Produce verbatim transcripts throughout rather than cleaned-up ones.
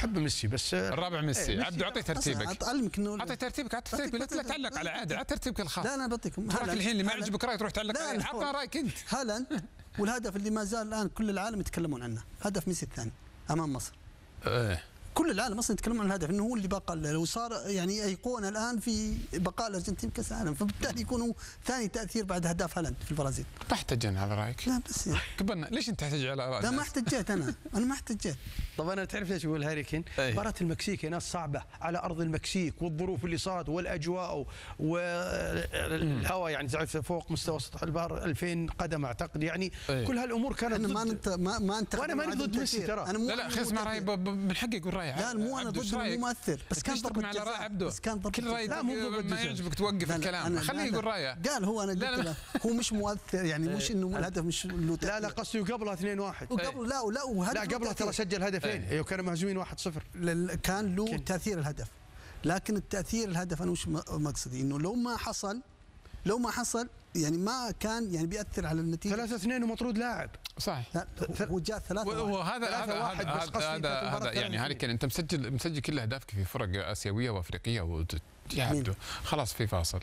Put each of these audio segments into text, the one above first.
احب ميسي بس الرابع ميسي. ايه عبدو اعطي ترتيبك. اعلمك انه اعطي ترتيبك اعطي ترتيبك لا تعلق على عادل، اعطي ترتيبك الخاص. لا انا بعطيكم تروح الحين اللي ما يعجبك راي تروح تعلق عليه، عطنا رايك انت. هالاند والهدف اللي ما زال الان كل العالم يتكلمون عنه، هدف ميسي الثاني امام مصر. ايه كل العالم اصلا يتكلمون عن الهدف انه هو اللي بقى، لو صار يعني ايقونه الان في بقاء الارجنتين كاس العالم، فبالتالي يكون هو ثاني تاثير بعد اهداف هالاند في البرازيل. ما احتجنا على رايك. لا بس يعني كبرنا، ليش انت تحتج على رايك؟ لا ما احتجيت انا، انا ما احتجيت. طب انا تعرف ليش اقول هاري كين؟ مباراة المكسيك يا ناس صعبه على ارض المكسيك والظروف اللي صارت والاجواء والهواء يعني تعرف فوق مستوى سطح البحر ألفين قدم اعتقد يعني أيه. كل هالامور كانت انا ما انت ما, ما انت وانا ماني ضد ميسي ترى. انا مو لا لا خذ اسمع راي من حقي يقول راي. لا مو انا ضد مو مؤثر بس كان ضربة جزاء. على عبده بس كان ضربة كل راي لا مو ضربة ما يعجبك توقف الكلام، خليه يقول رايه. قال هو انا قلت له هو مش مؤثر يعني مش انه الهدف مش له لا لا قصدي قبلها اثنين واحد وقبل لا لا وهدف لا قبلها ترى سجل هدفين ايوه كانوا مهزومين واحد صفر. كان له تاثير الهدف، لكن التاثير الهدف انا وش مقصدي انه لو ما حصل لو ما حصل يعني ما كان يعني بيأثر على النتيجه. ثلاثة اثنين ومطرود لاعب صحيح. لا هو جاء ثلاثة وهذا هذا واحد بس قصدي هذا هذا يعني هاري كين انت مسجل مسجل كل اهدافك في فرق اسيويه وافريقيه و يا عبدو خلاص في فاصل.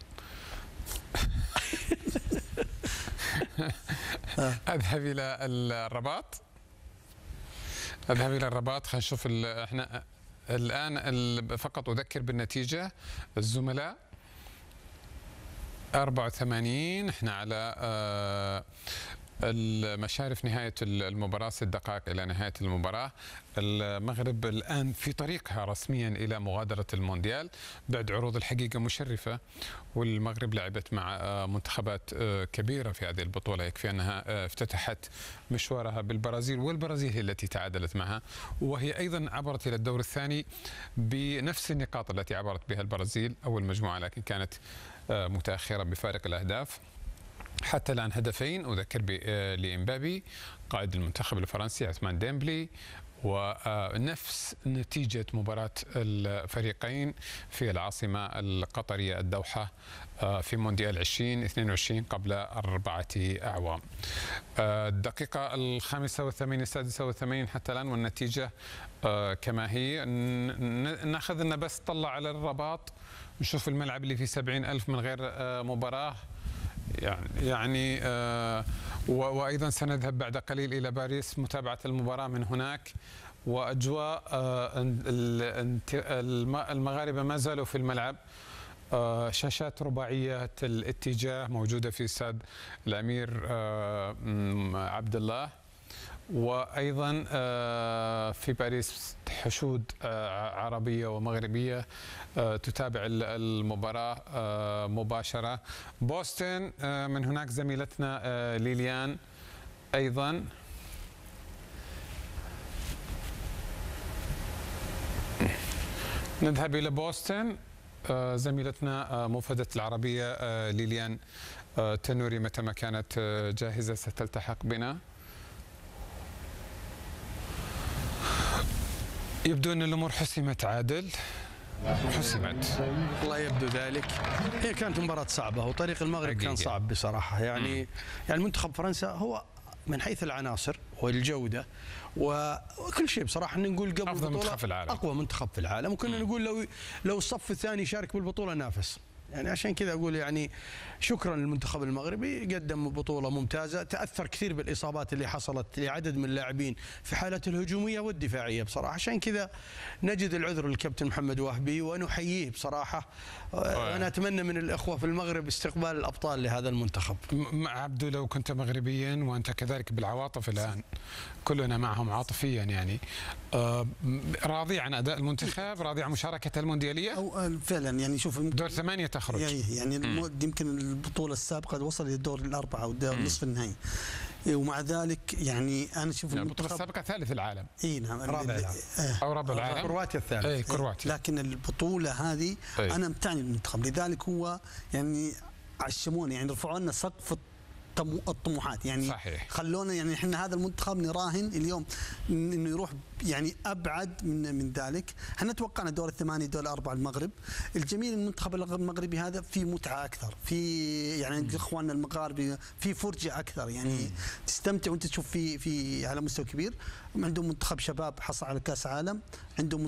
اذهب الى الرباط اذهب الى الرباط خلينا نشوف احنا الان فقط اذكر بالنتيجه الزملاء أربعة وثمانين احنا على المشارف نهاية المباراة، ست دقائق إلى نهاية المباراة. المغرب الآن في طريقها رسميا إلى مغادرة المونديال بعد عروض الحقيقة مشرفة، والمغرب لعبت مع منتخبات كبيرة في هذه البطولة، يكفي أنها افتتحت مشوارها بالبرازيل والبرازيل هي التي تعادلت معها، وهي أيضا عبرت إلى الدور الثاني بنفس النقاط التي عبرت بها البرازيل أول مجموعة، لكن كانت متأخرة بفارق الأهداف. حتى الآن هدفين أذكر لإمبابي قائد المنتخب الفرنسي عثمان ديمبلي، ونفس نتيجة مباراة الفريقين في العاصمة القطرية الدوحة في مونديال ألفين واثنين وعشرين قبل أربعة أعوام. الدقيقة الخامسة والثمانين السادسة والثمانين حتى الآن والنتيجة كما هي. ناخذ لنا بس طلع على الرباط نشوف الملعب اللي فيه سبعين ألف من غير مباراة يعني يعني آه وايضا سنذهب بعد قليل الى باريس متابعه المباراه من هناك، واجواء آه المغاربه ما زالوا في الملعب. آه شاشات رباعيه الاتجاه موجوده في استاد الامير آه عبد الله، وايضا آه في باريس حشود آه عربيه ومغربيه آه تتابع المباراه آه مباشره. بوسطن آه من هناك زميلتنا آه ليليان ايضا. نذهب الى بوسطن آه زميلتنا آه مفادة العربيه آه ليليان آه تنوري متى ما كانت آه جاهزه ستلتحق بنا. يبدو أن الأمور حسمت عادل، حسمت والله يبدو ذلك. هي كانت مباراة صعبة وطريق المغرب حقيقي. كان صعب بصراحة يعني. م. يعني منتخب فرنسا هو من حيث العناصر والجودة وكل شيء بصراحة نقول قبل أفضل منتخب في العالم، أقوى منتخب في العالم، وكنا نقول لو لو الصف الثاني شارك بالبطولة نافس يعني. عشان كذا أقول يعني شكرا للمنتخب المغربي، قدم بطولة ممتازة، تأثر كثير بالإصابات اللي حصلت لعدد من اللاعبين في حالة الهجومية والدفاعية بصراحة. عشان كذا نجد العذر للكابتن محمد وهبي ونحييه بصراحة. أنا أتمنى من الأخوة في المغرب استقبال الأبطال لهذا المنتخب. عبدو لو كنت مغربيا وأنت كذلك بالعواطف الآن كلنا معهم عاطفيا يعني، آه راضي عن أداء المنتخب، راضي عن مشاركته المونديالية؟ أو فعلا يعني شوف دور ثمانية تخرج يعني, يعني يمكن البطولة السابقة وصل للدور الأربعة والدور نصف النهائي، ومع ذلك يعني أنا أشوف البطولة السابقة ثالث العالم. إي نعم رابع العالم آه أو رابع العالم، كرواتيا الثالث. إيه كرواتيا. لكن البطولة هذه أي. أنا امتعني بالمنتخب، لذلك هو يعني عشمونا يعني رفعوا لنا سقف الطموحات يعني. صحيح. خلونا يعني احنا هذا المنتخب نراهن اليوم انه يروح يعني ابعد من من ذلك. احنا توقعنا دور الثمانيه دور الاربعه المغرب. الجميل المنتخب المغربي هذا في متعه اكثر، في يعني اخواننا المغاربه في فرجه اكثر يعني. مم. تستمتع وانت تشوف في في على مستوى كبير. عندهم منتخب شباب حصل على كاس عالم، عندهم